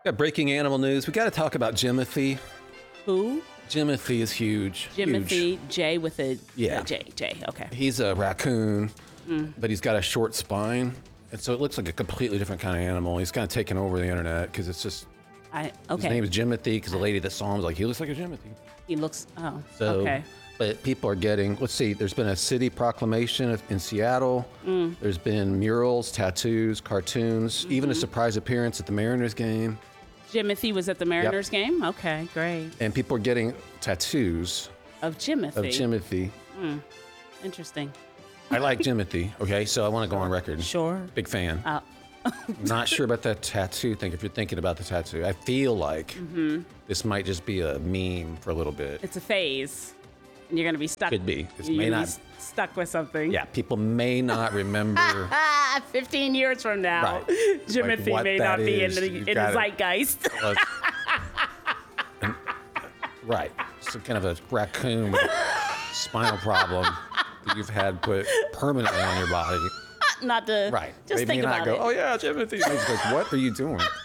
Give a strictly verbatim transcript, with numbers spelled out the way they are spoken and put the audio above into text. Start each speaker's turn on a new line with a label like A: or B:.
A: Got breaking animal news. We got to talk about Jimothy.
B: Who?
A: Jimothy is huge.
B: Jimothy,
A: Huge.
B: J with a
A: Yeah.
B: uh, J. J. Okay.
A: He's a raccoon, but he's got a short spine. And so it looks like a completely different kind of animal. He's kind of taken over the internet because it's just,
B: I
A: his
B: okay.
A: name is Jimothy because the lady that saw him was like, he looks like a Jimothy.
B: He looks. Oh.
A: So,
B: okay.
A: But people are getting, let's see, there's been a city proclamation in Seattle.
B: Mm.
A: There's been murals, tattoos, cartoons,
B: Mm-hmm.
A: even a surprise appearance at the Mariners game.
B: Jimothy was at the Mariners game. Okay, great.
A: And people are getting tattoos
B: Of Jimothy.
A: of Jimothy.
B: Interesting.
A: I like Jimothy, okay? So I want to go on record.
B: Sure.
A: Big fan.
B: Uh,
A: Not sure about that tattoo thing. If you're thinking about the tattoo, I feel like this might just be a meme for a little bit.
B: it's a phase, and you're gonna be stuck.
A: Could be. This
B: You're
A: may
B: gonna
A: not.
B: be s- stuck with something.
A: Yeah, people may not remember.
B: Ah, fifteen years from now,
A: Right.
B: Jimothy
A: Like what
B: may
A: that
B: not be in
A: is.
B: the,
A: You've
B: in the
A: gotta-
B: zeitgeist.
A: uh, and- right. Some kind of a raccoon with a spinal problem that you've had put permanently on your body.
B: not to
A: Right.
B: just
A: they
B: think
A: may
B: about
A: not go,
B: it.
A: oh yeah, Jimothy. They just go, what are you doing?